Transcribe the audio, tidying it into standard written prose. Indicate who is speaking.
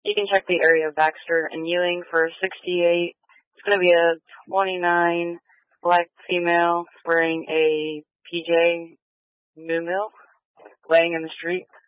Speaker 1: You can check the area of Baxter and Ewing for 68. It's going to be a 29 black female wearing a PJ Moo laying in the street.